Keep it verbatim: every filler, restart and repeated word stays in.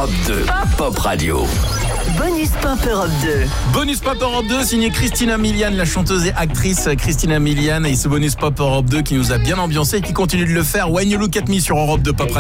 Europe deux, Pop Radio. Bonus Pop Europe deux. Bonus Pop Europe deux, signé Christina Milian, la chanteuse et actrice Christina Milian. Et ce Bonus Pop Europe deux qui nous a bien ambiancé et qui continue de le faire. When You Look At Me sur Europe deux Pop Radio.